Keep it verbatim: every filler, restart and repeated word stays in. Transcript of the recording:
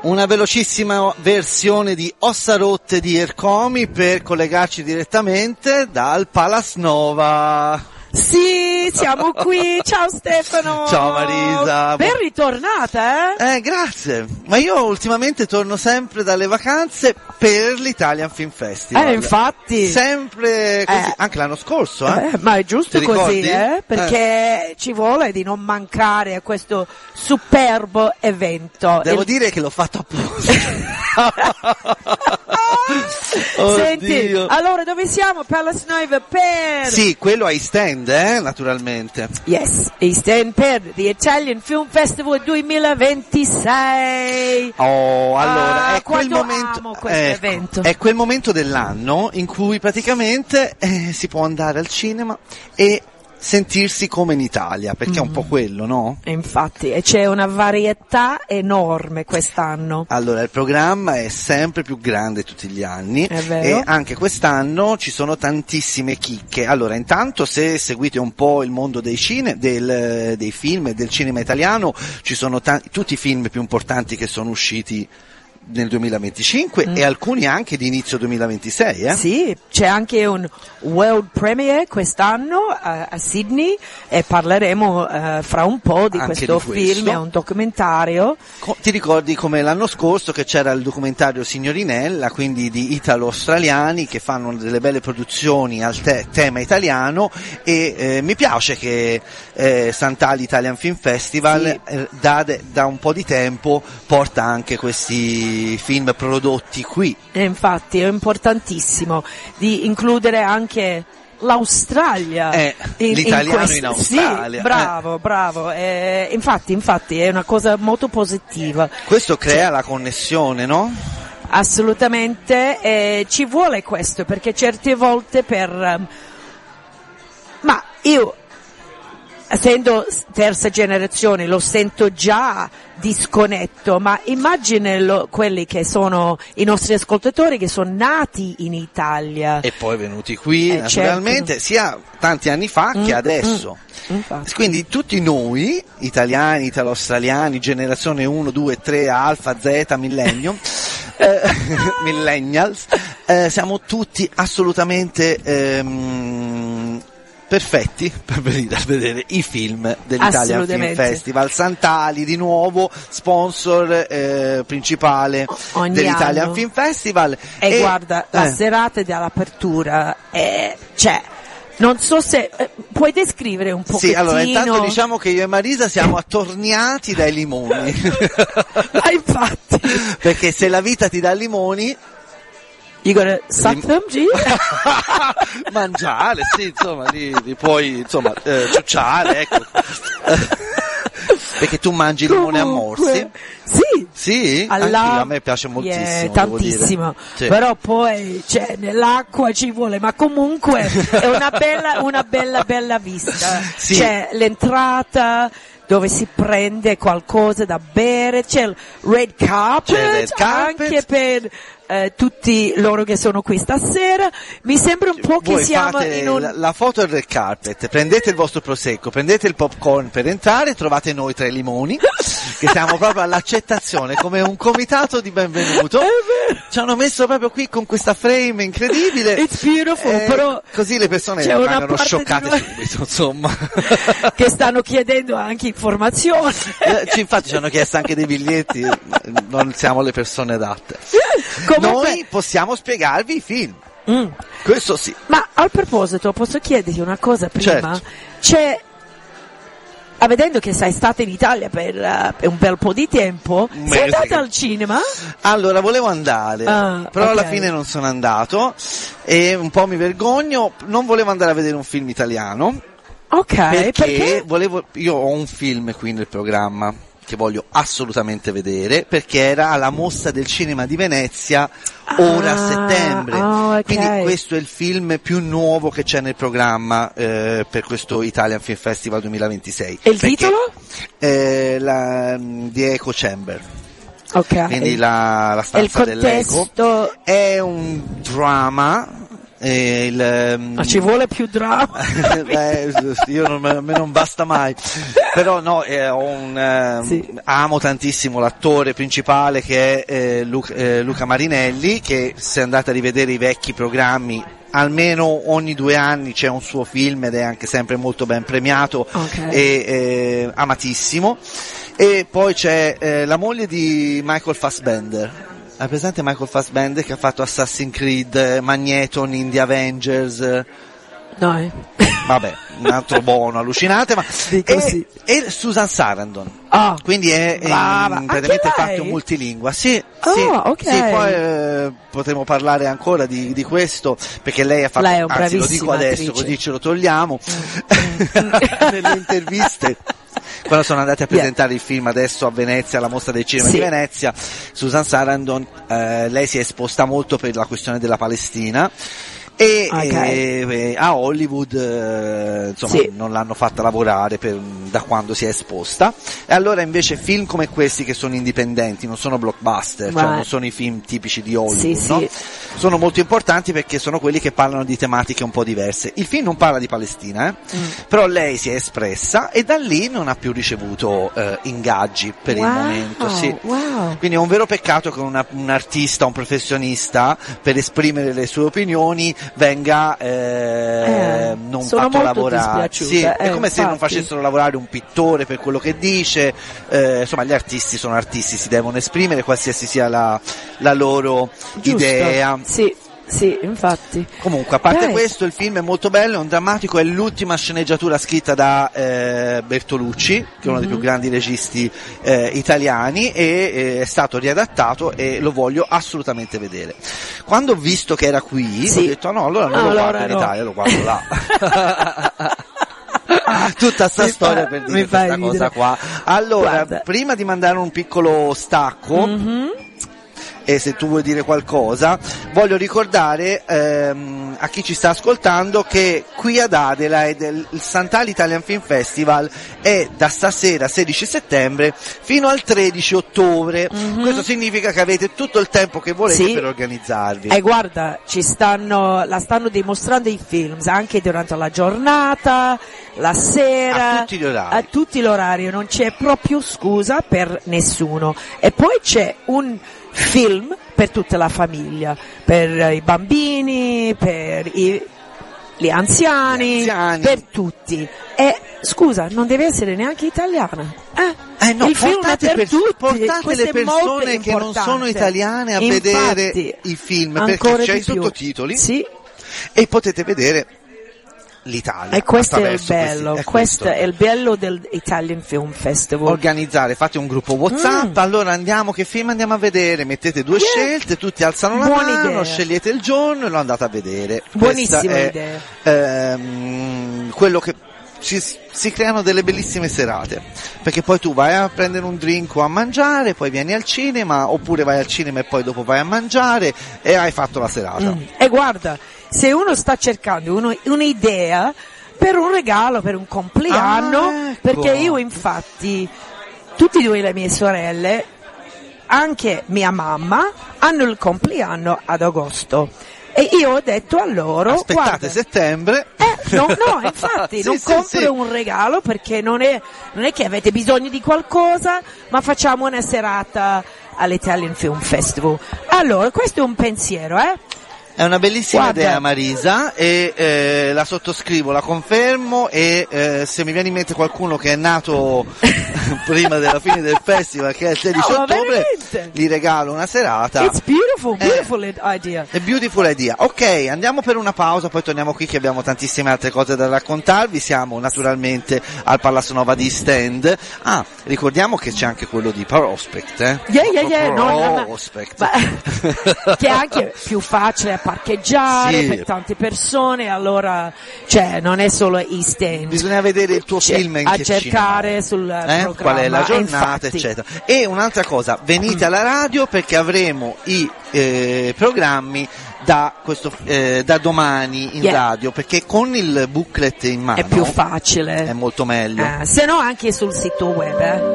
Una velocissima versione di Ossa rotte di Ercomi per collegarci direttamente dal Palace Nova. Sì, siamo qui. Ciao Stefano. Ciao Marisa. Ben ritornata, eh? Eh, grazie. Ma io ultimamente torno sempre dalle vacanze per l'Italian Film Festival. Eh, infatti. Sempre così, eh. anche l'anno scorso, eh? eh ma è giusto Ti così, ricordi? eh? Perché eh. ci vuole di non mancare a questo superbo evento. Devo Il... dire che l'ho fatto apposta. Senti, allora dove siamo? Palace Nova per... Sì, quello ai stand, eh, naturalmente. Yes, East End per the Italian Film Festival duemilaventisei. Oh, allora, ah, è quel momento, amo questo ecco, evento. È quel momento dell'anno in cui praticamente eh, si può andare al cinema e sentirsi come in Italia, perché mm. è un po' quello, no? Infatti, e c'è una varietà enorme quest'anno. Allora, il programma è sempre più grande tutti gli anni è vero. E anche quest'anno ci sono tantissime chicche. Allora, intanto se seguite un po' il mondo dei cine, del, dei film e del cinema italiano, ci sono tanti, tutti i film più importanti che sono usciti nel duemilaventicinque mm. e alcuni anche di inizio duemilaventisei, eh? Sì, c'è anche un world premiere quest'anno uh, a Sydney e parleremo uh, fra un po' di anche questo, di questo film, è un documentario. Co- ti ricordi come l'anno scorso che c'era il documentario Signorinella, quindi di italo-australiani che fanno delle belle produzioni al te- tema italiano e eh, mi piace che eh, Sant'Ali Italian Film Festival sì. eh, da, de- da un po' di tempo porta anche questi film prodotti qui. E infatti è importantissimo di includere anche l'Australia, eh, in, l'italiano in, questo. in Australia. Sì, bravo, eh. bravo. Eh, infatti, infatti è una cosa molto positiva. Questo crea cioè, la connessione, no? Assolutamente, eh, ci vuole questo perché certe volte per, um, ma io essendo terza generazione lo sento già disconnetto, ma immagino quelli che sono i nostri ascoltatori che sono nati in Italia e poi venuti qui eh, naturalmente certo. sia tanti anni fa mm, che adesso mm, quindi tutti noi italiani, italo-australiani, generazione uno, due, tre, alfa, zeta, millennium eh, millennials eh, siamo tutti assolutamente ehm, perfetti per venire a vedere i film dell'Italian Film Festival. Sant'Ali di nuovo sponsor eh, principale ogni dell'Italian anno. Film Festival e, e guarda la eh. serata dell'apertura è, cioè non so se eh, puoi descrivere un pochettino. Sì, allora intanto diciamo che io e Marisa siamo attorniati dai limoni. Ma infatti perché se la vita ti dà limoni you gotta suck them, G? Mangiare, sì, insomma, li, li puoi, insomma, eh, ciucciare, ecco. Perché tu mangi limone a morsi. Sì. Sì? Alla... a me piace moltissimo. Yeah, tantissimo. Sì. Però poi, cioè, nell'acqua ci vuole, ma comunque è una bella, una bella, bella vista. Sì. C'è l'entrata dove si prende qualcosa da bere, c'è il red carpet, c'è il red carpet. anche per eh, tutti loro che sono qui stasera. Mi sembra un po' che Voi siamo fate in un... la, la foto del red carpet, prendete il vostro prosecco, prendete il popcorn per entrare, trovate noi tre limoni, che siamo proprio all'accettazione, come un comitato di benvenuto. Ci hanno messo proprio qui con questa frame incredibile. It's beautiful, eh, però così le persone rimangono scioccate subito, insomma. Che stanno chiedendo anche informazioni. Eh, infatti ci hanno chiesto anche dei biglietti, non siamo le persone adatte. Comunque... Noi possiamo spiegarvi i film. Mm. Questo sì. Ma al proposito, posso chiederti una cosa prima? Certo. C'è, ah, vedendo che sei stata in Italia per, uh, per un bel po' di tempo, un sei andata che... al cinema? Allora, volevo andare, ah, però okay. alla fine non sono andato e un po' mi vergogno, non volevo andare a vedere un film italiano. Ok, perché, perché? volevo, io ho un film qui nel programma che voglio assolutamente vedere perché era alla Mostra del Cinema di Venezia ora ah, a settembre, oh, okay. quindi questo è il film più nuovo che c'è nel programma eh, per questo Italian Film Festival duemilaventisei. E il perché, titolo? Eh, la, The Echo Chamber. Ok. Quindi la, la stanza dell'eco. È un dramma E il, Ma ci vuole più dramma? Beh, io non, a me non basta mai. Però no, eh, ho un, eh, sì. amo tantissimo l'attore principale che è eh, Luca, eh, Luca Marinelli, che se andate a rivedere i vecchi programmi, almeno ogni due anni c'è un suo film ed è anche sempre molto ben premiato, okay. e eh, amatissimo. E poi c'è eh, la moglie di Michael Fassbender. Hai presente Michael Fassbender che ha fatto Assassin's Creed, Magneton in The Avengers? No. Eh. Vabbè, un altro buono, allucinante, ma e, e Susan Sarandon. Oh, quindi è, è praticamente fatto multilingua. Sì, oh, sì, okay. sì, poi eh, potremo parlare ancora di, di questo, perché lei ha fatto, lei è anzi lo dico adesso attrice. Così ce lo togliamo, nelle interviste. Quando sono andati a presentare sì. il film adesso a Venezia, alla mostra del cinema sì. di Venezia, Susan Sarandon, eh, lei si è esposta molto per la questione della Palestina. E, okay. e a Hollywood eh, insomma sì. non l'hanno fatta lavorare per, da quando si è esposta, e allora invece film come questi, che sono indipendenti, non sono blockbuster, ma... cioè non sono i film tipici di Hollywood, sì, no? sì. sono molto importanti perché sono quelli che parlano di tematiche un po' diverse. Il film non parla di Palestina, eh? mm. però lei si è espressa e da lì non ha più ricevuto eh, ingaggi per wow. il momento, sì. wow. Quindi è un vero peccato che una, un artista, un professionista, per esprimere le sue opinioni venga eh, eh, non fatto lavorare. Sì, eh, è come infatti. se non facessero lavorare un pittore per quello che dice, eh, insomma gli artisti sono artisti, si devono esprimere qualsiasi sia la, la loro Giusto. idea. Sì. Sì, infatti. Comunque, a parte Beh. questo, il film è molto bello, è un drammatico, è l'ultima sceneggiatura scritta da eh, Bertolucci, che è uno mm-hmm. dei più grandi registi eh, italiani, e eh, è stato riadattato e lo voglio assolutamente vedere. Quando ho visto che era qui, sì. ho detto no, allora non allora lo guardo no. in Italia, lo guardo là. Tutta sta mi storia fa, per dire questa ridere. cosa qua. Allora, Guarda. prima di mandare un piccolo stacco, mm-hmm. e se tu vuoi dire qualcosa, voglio ricordare ehm, a chi ci sta ascoltando che qui ad Adelaide il Sant'Ali Italian Film Festival è da stasera sedici settembre fino al tredici ottobre. Mm-hmm. Questo significa che avete tutto il tempo che volete sì. per organizzarvi. E guarda, ci stanno, la stanno dimostrando i film anche durante la giornata, la sera, a tutti gli orari. A tutti gli orari, non c'è proprio scusa per nessuno. E poi c'è un film per tutta la famiglia, per i bambini, per i, gli, anziani, gli anziani, per tutti. E scusa, non deve essere neanche italiana. Eh, eh no, il film è per per, tutti. Portate le persone che non sono italiane a Infatti, vedere i film, perché c'è i sottotitoli sì. e potete vedere l'Italia. E questo è il bello, questi, è questo è il bello del Italian Film Festival. Organizzare, fate un gruppo WhatsApp, mm. allora andiamo, che film andiamo a vedere? Mettete due yeah. scelte, tutti alzano la Buona mano, idea. scegliete il giorno e lo andate a vedere. Buonissima è, idea. Ehm, quello che ci, si creano delle bellissime serate, perché poi tu vai a prendere un drink o a mangiare, poi vieni al cinema, oppure vai al cinema e poi dopo vai a mangiare e hai fatto la serata. Mm. E guarda, se uno sta cercando uno, un'idea per un regalo, per un compleanno, ah, ecco. perché io infatti, tutte e due le mie sorelle, anche mia mamma, hanno il compleanno ad agosto. E io ho detto a loro, aspettate guarda, settembre. Eh, no, no, infatti, sì, non sì, compro sì. un regalo perché non è, non è che avete bisogno di qualcosa, ma facciamo una serata all'Italian Film Festival. Allora, questo è un pensiero, eh? È una bellissima Guarda. idea, Marisa, e eh, la sottoscrivo, la confermo, e eh, se mi viene in mente qualcuno che è nato prima della fine del festival, che è il sedici no, ottobre, veramente. gli regalo una serata. It's beautiful, beautiful eh, idea. È beautiful idea. Ok, andiamo per una pausa, poi torniamo qui che abbiamo tantissime altre cose da raccontarvi. Siamo naturalmente al Palazzo Nova di Stand. Ah, ricordiamo che c'è anche quello di Prospect, eh? Yeah, yeah, yeah. No, Prospect. No, ma, che è anche più facile parcheggiare sì. per tante persone, allora cioè non è solo East End, bisogna vedere il tuo c'è, film in a che cercare sul eh? programma, qual è la giornata, infatti. eccetera. E un'altra cosa, venite alla radio perché avremo i eh, programmi da questo eh, da domani in yeah. radio, perché con il booklet in mano è più facile, è molto meglio, eh, se no anche sul sito web, eh.